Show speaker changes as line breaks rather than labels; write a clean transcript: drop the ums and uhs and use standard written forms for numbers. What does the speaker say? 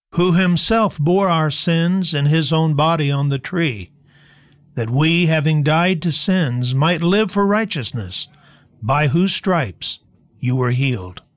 who himself bore our sins in his own body on the tree, that we, having died to sins, might live for righteousness, by whose stripes you were healed.